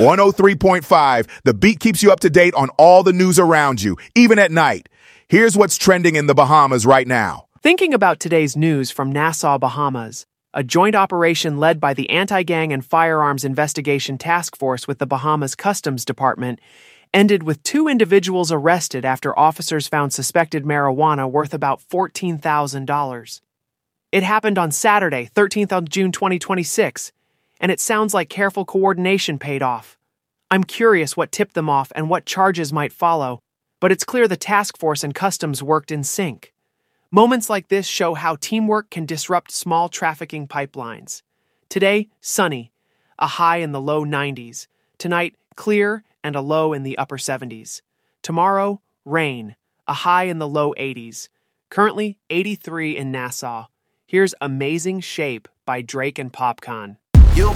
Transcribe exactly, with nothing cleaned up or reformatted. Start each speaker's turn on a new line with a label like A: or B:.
A: one oh three point five, the beat keeps you up to date on all the news around you, even at night. Here's what's trending in the Bahamas right now.
B: Thinking about today's news from Nassau, Bahamas, a joint operation led by the Anti-Gang and Firearms Investigation Task Force with the Bahamas Customs Department ended with two individuals arrested after officers found suspected marijuana worth about fourteen thousand dollars. It happened on Saturday, thirteenth of June twenty twenty-six, and it sounds like careful coordination paid off. I'm curious what tipped them off and what charges might follow, but it's clear the task force and customs worked in sync. Moments like this show how teamwork can disrupt small trafficking pipelines. Today, sunny, a high in the low nineties. Tonight, clear and a low in the upper seventies. Tomorrow, rain, a high in the low eighties. Currently, eighty-three in Nassau. Here's Amazing Shape by Drake and Popcaan.